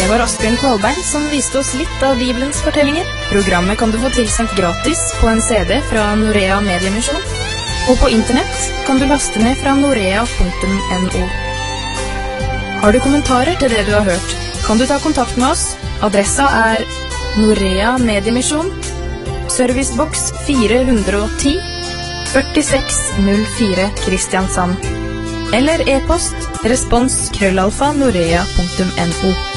Det var Asbjørn Kvalbein som viste oss litt av Bibelens fortellinger. Programmet kan du få tilsendt gratis på en CD fra Norea Mediemisjon, og på internett kan du laste ned fra norea.no. Har du kommentarer til det du har hørt, kan du ta kontakt med oss. Adressa er Norea Mediemisjon, servicebox 410, 4604 Kristiansand. Eller e-post respons@norea.no.